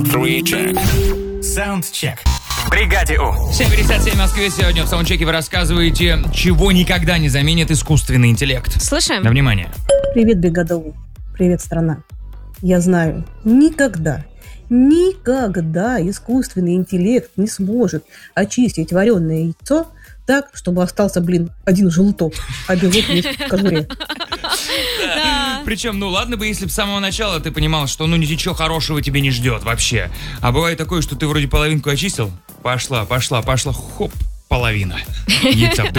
Саундчек. В бригаде У. 7:57 в Москве. Сегодня в саундчеке вы рассказываете, чего никогда не заменит искусственный интеллект. Слушаем. На внимание. Привет, бригада У. Привет, страна. Я знаю, никогда искусственный интеллект не сможет очистить вареное яйцо так, чтобы остался, один желток, а белок весь в кожуре. Причем, ладно бы, если бы с самого начала ты понимал, что ничего хорошего тебе не ждет вообще. А бывает такое, что ты вроде половинку очистил, пошла, хоп, половина яйца.